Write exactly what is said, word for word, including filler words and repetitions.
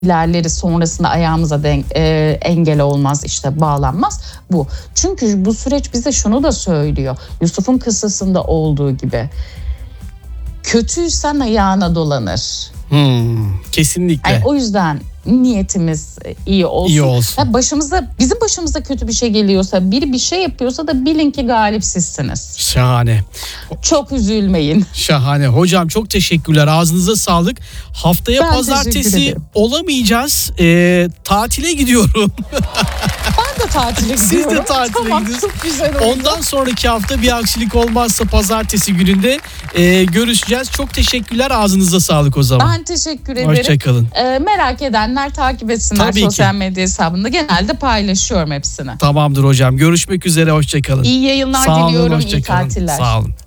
ilerleri sonrasında ayağımıza denk, e, engel olmaz, işte bağlanmaz bu. Çünkü bu süreç bize şunu da söylüyor. Yusuf'un kıssasında olduğu gibi. Kötüysen ayağına dolanır. Hmm, kesinlikle. Yani o yüzden niyetimiz iyi olsun. İyi olsun. Ya başımıza, bizim başımıza kötü bir şey geliyorsa, biri bir şey yapıyorsa da bilin ki galip sizsiniz. Şahane. Çok üzülmeyin. Şahane. Hocam çok teşekkürler. Ağzınıza sağlık. Haftaya Ben teşekkür pazartesi ederim. olamayacağız. Ee, tatile gidiyorum. Ben de tatile Siz gidiyorum. de tatile Tamam, gidiyorsunuz. çok güzel oldu. Ondan sonraki hafta bir aksilik olmazsa pazartesi gününde e, görüşeceğiz. Çok teşekkürler. Ağzınıza sağlık o zaman. Ben teşekkür ederim. Hoşçakalın. Ee, merak edenler takip etsinler. Tabii ki. Sosyal medya hesabında. Genelde paylaşıyorum hepsini. Tamamdır hocam. Görüşmek üzere. Hoşçakalın. İyi yayınlar Sağ olun, diliyorum. İyi hoşça kalın. tatiller. Sağ olun.